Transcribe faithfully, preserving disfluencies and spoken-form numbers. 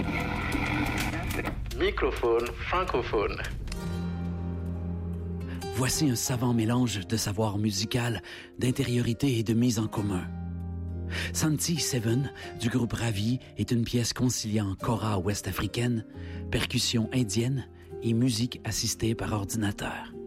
Microphone francophone. Voici un savant mélange de savoir musical, d'intériorité et de mise en commun. Santi Seven, du groupe Ravi, est une pièce conciliant kora ouest-africaine, percussion indienne et musique assistée par ordinateur.